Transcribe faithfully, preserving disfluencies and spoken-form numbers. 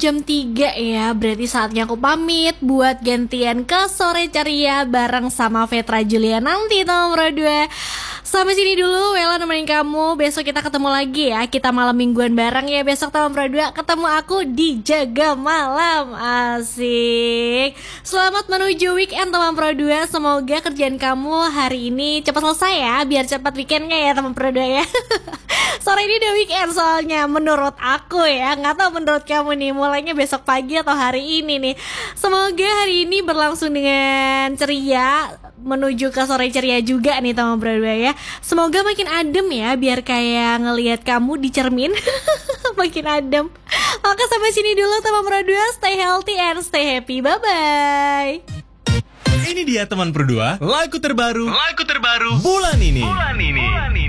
jam tiga ya. Berarti saatnya aku pamit buat gantian ke Sore Ceria bareng sama Vetra Julia nanti teman Pro dua. Sampai sini dulu Wela nemenin kamu. Besok kita ketemu lagi ya. Kita malam mingguan bareng ya besok teman Pro dua. Ketemu aku di Jaga Malam. Asik. Selamat menuju weekend teman Pro dua. Semoga kerjaan kamu hari ini cepat selesai ya, biar cepat weekendnya ya teman Pro dua ya. Sore ini udah weekend soalnya menurut aku ya. Nggak tahu menurut kamu nih, mulainya besok pagi atau hari ini nih. Semoga hari ini berlangsung dengan ceria, menuju ke Sore Ceria juga nih teman Pro dua ya. Semoga makin adem ya, biar kayak ngelihat kamu di cermin. Makin adem. Oke, sampai sini dulu teman Pro dua. Stay healthy and stay happy. Bye-bye. Ini dia teman Pro dua, lagu terbaru, lagu terbaru bulan ini. Bulan ini. Bulan ini.